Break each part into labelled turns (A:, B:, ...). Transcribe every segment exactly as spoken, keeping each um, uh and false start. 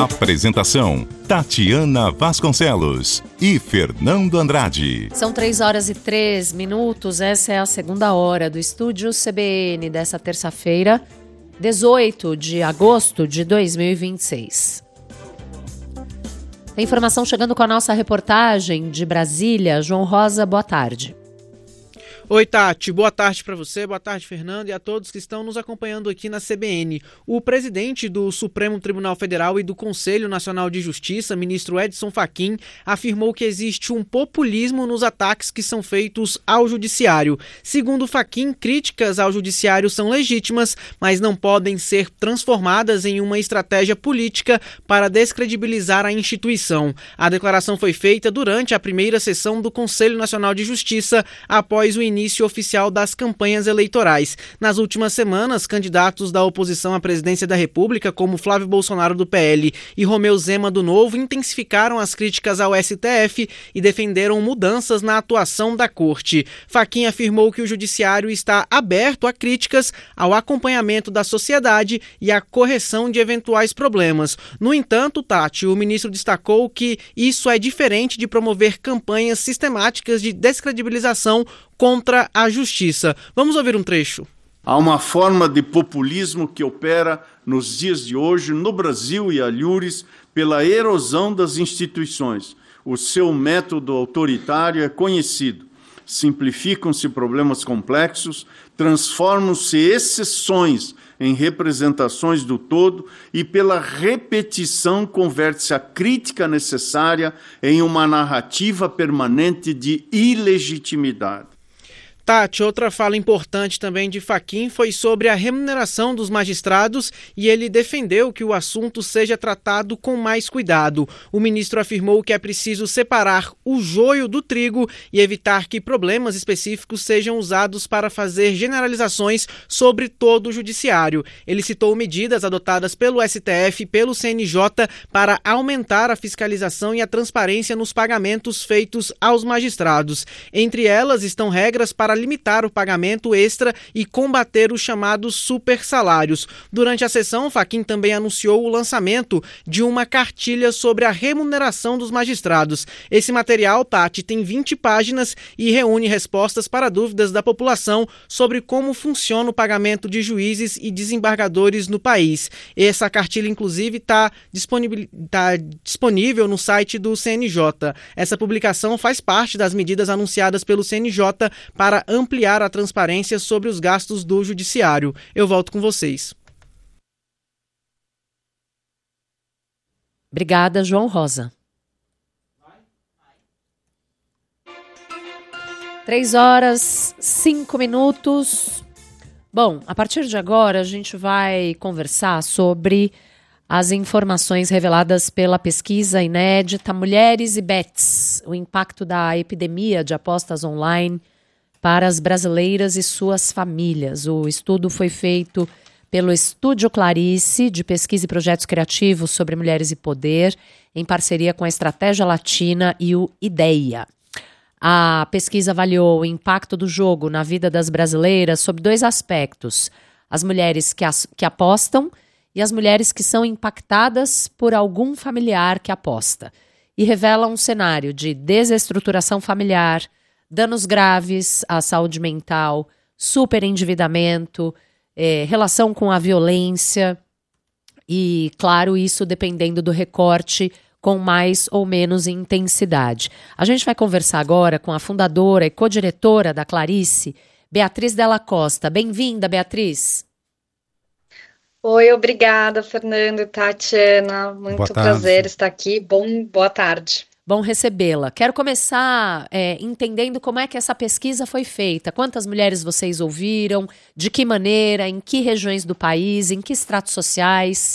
A: Apresentação: Tatiana Vasconcelos e Fernando Andrade.
B: São três horas e três minutos. Essa é a segunda hora do Estúdio C B N dessa terça-feira, dezoito de agosto de dois mil e vinte e seis. Tem informação chegando com a nossa reportagem de Brasília. João Rosa, boa tarde.
C: Oi, Tati. Boa tarde para você, boa tarde, Fernando, e a todos que estão nos acompanhando aqui na C B N. O presidente do Supremo Tribunal Federal e do Conselho Nacional de Justiça, ministro Edson Fachin, afirmou que existe um populismo nos ataques que são feitos ao judiciário. Segundo Fachin, críticas ao judiciário são legítimas, mas não podem ser transformadas em uma estratégia política para descredibilizar a instituição. A declaração foi feita durante a primeira sessão do Conselho Nacional de Justiça, após o início início oficial das campanhas eleitorais. Nas últimas semanas, candidatos da oposição à presidência da República, como Flávio Bolsonaro do P L e Romeu Zema do Novo, intensificaram as críticas ao S T F e defenderam mudanças na atuação da Corte. Fachin afirmou que o judiciário está aberto a críticas, ao acompanhamento da sociedade e à correção de eventuais problemas. No entanto, Tati, o ministro destacou que isso é diferente de promover campanhas sistemáticas de descredibilização contra a justiça. Vamos ouvir um trecho.
D: Há uma forma de populismo que opera nos dias de hoje no Brasil e alhures pela erosão das instituições. O seu método autoritário é conhecido. Simplificam-se problemas complexos, transformam-se exceções em representações do todo e, pela repetição, converte-se a crítica necessária em uma narrativa permanente de ilegitimidade.
C: Tati, outra fala importante também de Fachin foi sobre a remuneração dos magistrados e ele defendeu que o assunto seja tratado com mais cuidado. O ministro afirmou que é preciso separar o joio do trigo e evitar que problemas específicos sejam usados para fazer generalizações sobre todo o judiciário. Ele citou medidas adotadas pelo S T F e pelo C N J para aumentar a fiscalização e a transparência nos pagamentos feitos aos magistrados. Entre elas estão regras para limitar o pagamento extra e combater os chamados supersalários. Durante a sessão, Fachin também anunciou o lançamento de uma cartilha sobre a remuneração dos magistrados. Esse material, Tati, tem vinte páginas e reúne respostas para dúvidas da população sobre como funciona o pagamento de juízes e desembargadores no país. Essa cartilha, inclusive, está disponível, tá disponível no site do C N J. Essa publicação faz parte das medidas anunciadas pelo C N J para ampliar a transparência sobre os gastos do judiciário. Eu volto com vocês.
B: Obrigada, João Rosa. Três horas, cinco minutos. Bom, a partir de agora a gente vai conversar sobre as informações reveladas pela pesquisa inédita Mulheres e Bets, o impacto da epidemia de apostas online para as brasileiras e suas famílias. O estudo foi feito pelo Estúdio Clarice, de pesquisa e projetos criativos sobre mulheres e poder, em parceria com a Estratégia Latina e o IDEA. A pesquisa avaliou o impacto do jogo na vida das brasileiras sob dois aspectos: as mulheres que, as, que apostam e as mulheres que são impactadas por algum familiar que aposta. E revela um cenário de desestruturação familiar, danos graves à saúde mental, superendividamento, eh, relação com a violência e, claro, isso dependendo do recorte com mais ou menos intensidade. A gente vai conversar agora com a fundadora e co-diretora da Clarice, Beatriz Della Costa. Bem-vinda, Beatriz.
E: Oi, obrigada, Fernando e Tatiana. Muito prazer estar aqui. Bom, boa tarde.
B: Bom recebê-la. Quero começar é, entendendo como é que essa pesquisa foi feita. Quantas mulheres vocês ouviram? De que maneira? Em que regiões do país? Em que estratos sociais?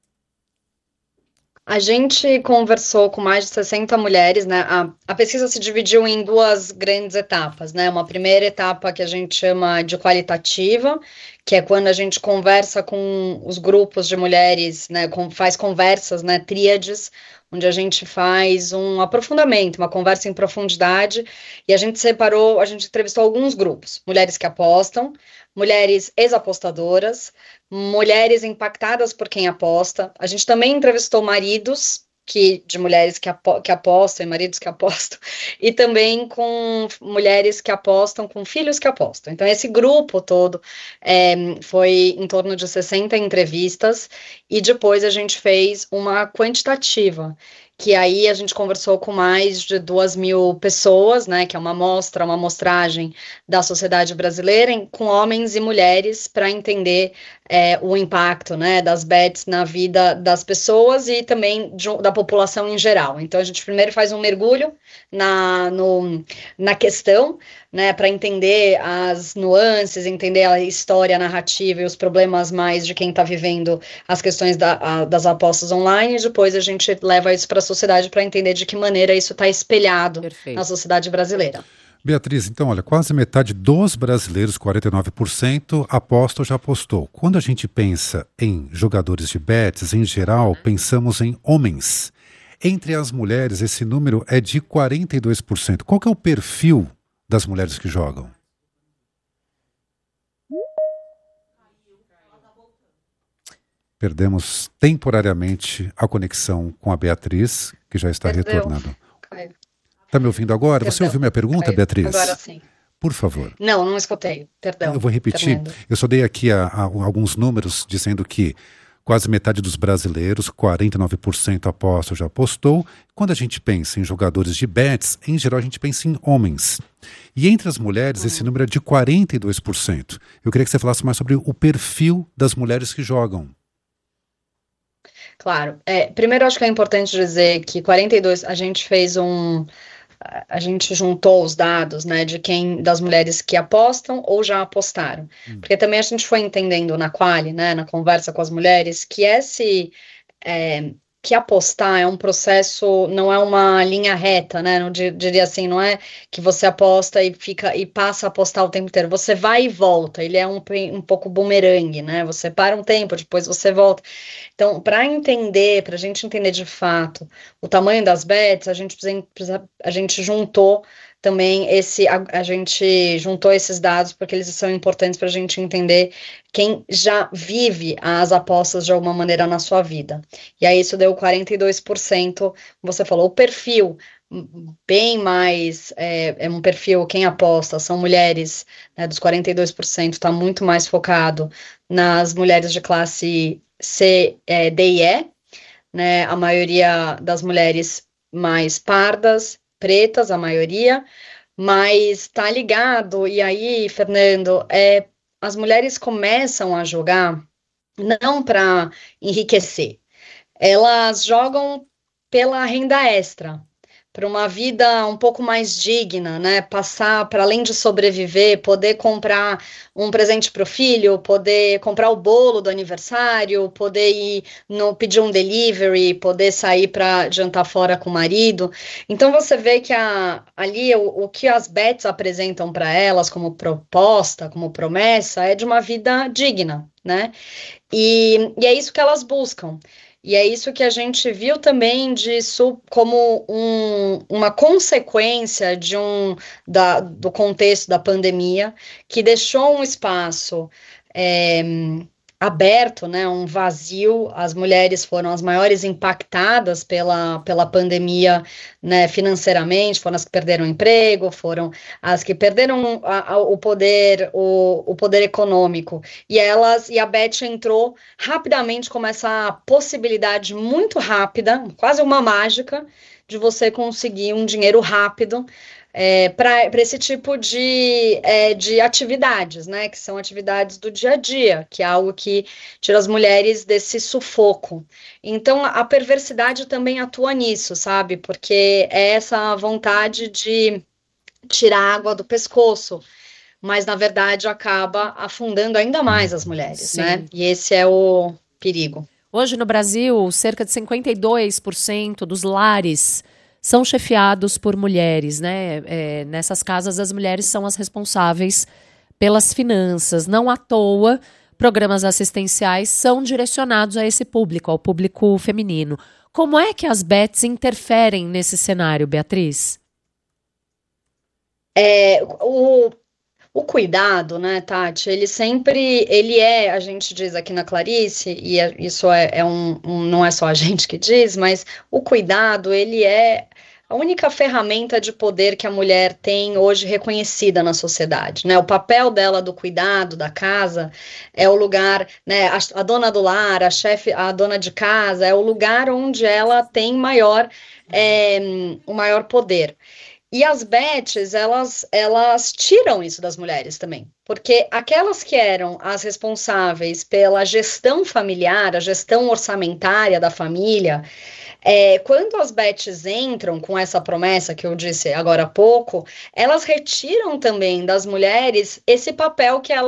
E: A gente conversou com mais de sessenta mulheres, né? A, a pesquisa se dividiu em duas grandes etapas, né? Uma primeira etapa que a gente chama de qualitativa, que é quando a gente conversa com os grupos de mulheres, né? Com, faz conversas, né? Tríades, onde a gente faz um aprofundamento, uma conversa em profundidade, e a gente separou, a gente entrevistou alguns grupos, mulheres que apostam, mulheres ex-apostadoras, mulheres impactadas por quem aposta. A gente também entrevistou maridos que, de mulheres que, apo, que apostam e maridos que apostam, e também com mulheres que apostam, com filhos que apostam. Então, esse grupo todo é, foi em torno de sessenta entrevistas, e depois a gente fez uma quantitativa, que aí a gente conversou com mais de duas mil pessoas, né, que é uma amostra, uma amostragem da sociedade brasileira, em, com homens e mulheres, para entender é, o impacto, né, das bets na vida das pessoas e também de, da população em geral. Então, a gente primeiro faz um mergulho na, no, na questão, né, para entender as nuances, entender a história, a narrativa e os problemas mais de quem está vivendo as questões da, a, das apostas online, e depois a gente leva isso para a sociedade para entender de que maneira isso está espelhado Perfeito. Na sociedade brasileira.
F: Beatriz, então, olha, quase metade dos brasileiros, quarenta e nove por cento, aposta ou já apostou. Quando a gente pensa em jogadores de bets, em geral, pensamos em homens. Entre as mulheres, esse número é de quarenta e dois por cento. Qual que é o perfil das mulheres que jogam? Perdemos temporariamente a conexão com a Beatriz, que já está
E: Perdeu.
F: retornando. Está me ouvindo agora? Perdão. Você ouviu minha pergunta, Caiu. Beatriz?
E: Agora sim.
F: Por favor.
E: Não, não escutei. Perdão.
F: Eu vou repetir. Fernando. Eu só dei aqui a, a, alguns números dizendo que quase metade dos brasileiros, quarenta e nove por cento aposta ou já apostou. Quando a gente pensa em jogadores de bets, em geral a gente pensa em homens. E entre as mulheres, uhum. esse número é de quarenta e dois por cento. Eu queria que você falasse mais sobre o perfil das mulheres que jogam.
E: Claro. É, primeiro, acho que é importante dizer que quarenta e dois, a gente fez um... A gente juntou os dados, né, de quem, das mulheres que apostam ou já apostaram. Hum. Porque também a gente foi entendendo na Quali, né, na conversa com as mulheres, que esse... É, que apostar é um processo, não é uma linha reta, né, não diria assim, não é que você aposta e fica e passa a apostar o tempo inteiro, você vai e volta, ele é um, um pouco bumerangue, né, você para um tempo, depois você volta. Então, para entender, para a gente entender de fato o tamanho das bets, a gente, precisa, a gente juntou também esse, a, a gente juntou esses dados porque eles são importantes para a gente entender quem já vive as apostas de alguma maneira na sua vida. E aí isso deu quarenta e dois por cento, você falou, o perfil bem mais, é, é um perfil, quem aposta, são mulheres, né, dos quarenta e dois por cento, está muito mais focado nas mulheres de classe C, é, D e E, né, a maioria das mulheres mais pardas, pretas, a maioria, mas tá ligado, e aí, Fernando, é, as mulheres começam a jogar não para enriquecer, elas jogam pela renda extra, para uma vida um pouco mais digna, né, passar, para além de sobreviver, poder comprar um presente para o filho, poder comprar o bolo do aniversário, poder ir no, pedir um delivery, poder sair para jantar fora com o marido. Então você vê que a, ali o, o que as bets apresentam para elas como proposta, como promessa, é de uma vida digna, né, e, e é isso que elas buscam. E é isso que a gente viu também disso como um, uma consequência de um, da, do contexto da pandemia, que deixou um espaço é, aberto, né, um vazio. As mulheres foram as maiores impactadas pela, pela pandemia, né, financeiramente, foram as que perderam o emprego, foram as que perderam a, a, o poder, o, o poder econômico, e elas, e a Bet entrou rapidamente com essa possibilidade muito rápida, quase uma mágica, de você conseguir um dinheiro rápido, É, para esse tipo de, é, de atividades, né, que são atividades do dia a dia, que é algo que tira as mulheres desse sufoco. Então, a perversidade também atua nisso, sabe, porque é essa vontade de tirar a água do pescoço, mas, na verdade, acaba afundando ainda mais as mulheres, Sim. né, e esse é o perigo.
B: Hoje, no Brasil, cerca de cinquenta e dois por cento dos lares são chefiados por mulheres, né? É, nessas casas, as mulheres são as responsáveis pelas finanças. Não à toa, programas assistenciais são direcionados a esse público, ao público feminino. Como é que as bets interferem nesse cenário, Beatriz?
E: É, o, O cuidado, né, Tati, ele sempre, ele é, a gente diz aqui na Clarice, e é, isso é, é um, um, não é só a gente que diz, mas o cuidado, ele é a única ferramenta de poder que a mulher tem hoje reconhecida na sociedade, né? O papel dela do cuidado da casa é o lugar, né? A, a dona do lar, a chefe, a dona de casa, é o lugar onde ela tem maior, é, o maior poder. E as Beths, elas, elas tiram isso das mulheres também, porque aquelas que eram as responsáveis pela gestão familiar, a gestão orçamentária da família, é, quando as Beths entram com essa promessa que eu disse agora há pouco, elas retiram também das mulheres esse papel que elas